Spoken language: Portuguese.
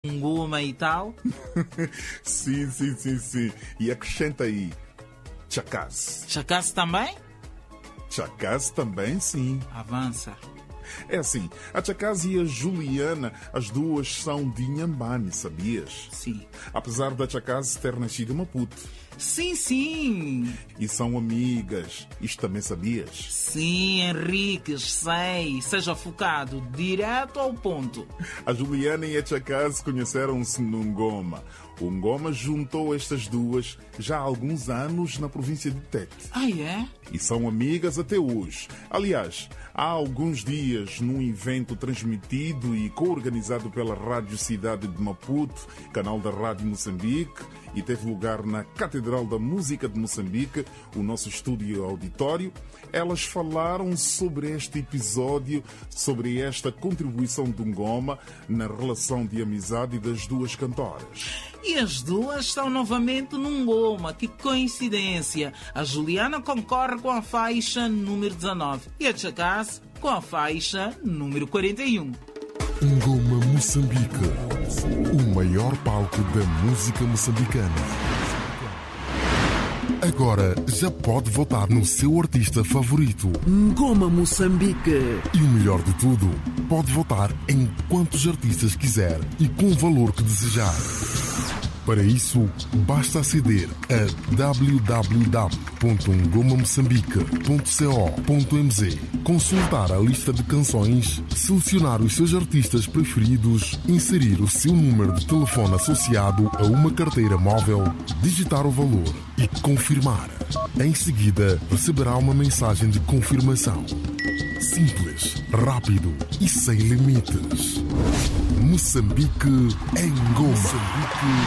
Ngoma e tal. Sim. E acrescenta aí, Chakazi. Chakazi também? Chakazi também, sim. Avança. É assim, a Chakazi e a Juliana, as duas são de Inhambane, sabias? Sim. Apesar da Chakazi ter nascido em Maputo. Sim. E são amigas. Isto também sabias? Sim, Henrique, sei. Seja focado, direto ao ponto. A Juliana e a Chakazi conheceram-se no Ngoma. O Ngoma juntou estas duas já há alguns anos na província de Tete. Ah, é? E são amigas até hoje. Aliás, há alguns dias, num evento transmitido e co-organizado pela Rádio Cidade de Maputo, canal da Rádio Moçambique, e teve lugar na Catedral da Música de Moçambique, o nosso estúdio auditório, elas falaram sobre este episódio, sobre esta contribuição do Ngoma na relação de amizade das duas cantoras. E as duas estão novamente num Ngoma. Que coincidência. A Juliana concorre com a faixa número 19 e a Chakazi com a faixa número 41. Ngoma Moçambique, o maior palco da música moçambicana. Agora já pode votar no seu artista favorito. Ngoma Moçambique. E o melhor de tudo, pode votar em quantos artistas quiser e com o valor que desejar. Para isso, basta aceder a www.ngomamoçambique.co.mz, consultar a lista de canções, selecionar os seus artistas preferidos, inserir o seu número de telefone associado a uma carteira móvel, digitar o valor e confirmar. Em seguida, receberá uma mensagem de confirmação. Simples, rápido e sem limites. Moçambique em Ngoma.